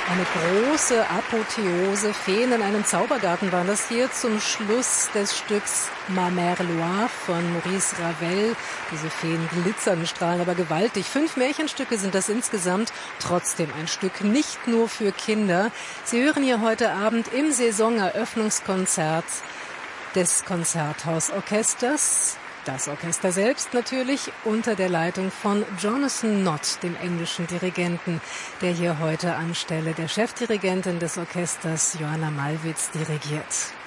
Eine große Apotheose, Feen in einem Zaubergarten waren das hier zum Schluss des Stücks Ma Mère Loire von Maurice Ravel. Diese Feen glitzern, strahlen aber gewaltig. 5 Märchenstücke sind das insgesamt, trotzdem ein Stück nicht nur für Kinder. Sie hören hier heute Abend im Saisoneröffnungskonzert des Konzerthausorchesters. Das Orchester selbst natürlich unter der Leitung von Jonathan Nott, dem englischen Dirigenten, der hier heute anstelle der Chefdirigentin des Orchesters Johanna Malwitz dirigiert.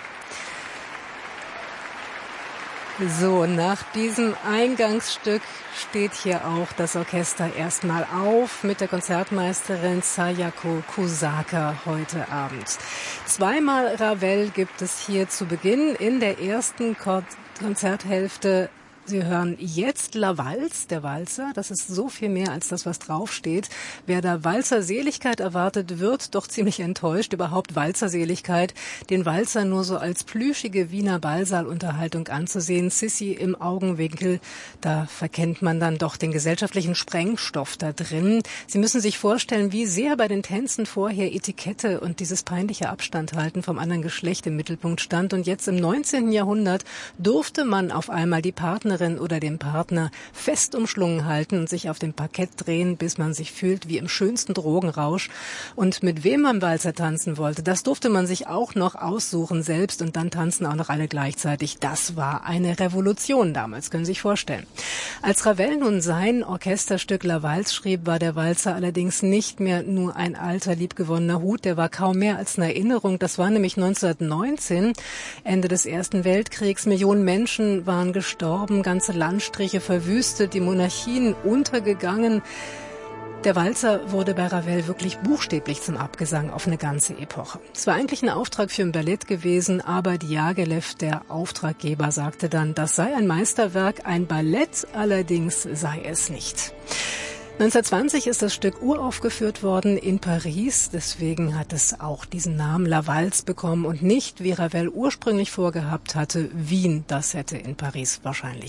So, nach diesem Eingangsstück steht hier auch das Orchester erstmal auf mit der Konzertmeisterin Sayako Kusaka heute Abend. 2-mal Ravel gibt es hier zu Beginn in der ersten Konzerthälfte. Sie hören jetzt La Valse, der Walzer. Das ist so viel mehr als das, was draufsteht. Wer da Walzerseligkeit erwartet, wird doch ziemlich enttäuscht. Überhaupt Walzerseligkeit, den Walzer nur so als plüschige Wiener Ballsaalunterhaltung anzusehen. Sissi im Augenwinkel, da verkennt man dann doch den gesellschaftlichen Sprengstoff da drin. Sie müssen sich vorstellen, wie sehr bei den Tänzen vorher Etikette und dieses peinliche Abstandhalten vom anderen Geschlecht im Mittelpunkt stand. Und jetzt im 19. Jahrhundert durfte man auf einmal die Partnerin oder den Partner fest umschlungen halten und sich auf dem Parkett drehen, bis man sich fühlt wie im schönsten Drogenrausch. Und mit wem man Walzer tanzen wollte, das durfte man sich auch noch aussuchen selbst und dann tanzen auch noch alle gleichzeitig. Das war eine Revolution damals, können Sie sich vorstellen. Als Ravel nun sein Orchesterstück La Valse schrieb, war der Walzer allerdings nicht mehr nur ein alter, liebgewonnener Hut, der war kaum mehr als eine Erinnerung. Das war nämlich 1919, Ende des Ersten Weltkriegs. Millionen Menschen waren gestorben, ganze Landstriche verwüstet, die Monarchien untergegangen. Der Walzer wurde bei Ravel wirklich buchstäblich zum Abgesang auf eine ganze Epoche. Es war eigentlich ein Auftrag für ein Ballett gewesen, aber Diaghilev, der Auftraggeber, sagte dann, das sei ein Meisterwerk, ein Ballett allerdings sei es nicht. 1920 ist das Stück uraufgeführt worden in Paris, deswegen hat es auch diesen Namen La Valse bekommen und nicht, wie Ravel ursprünglich vorgehabt hatte, Wien, das hätte in Paris wahrscheinlich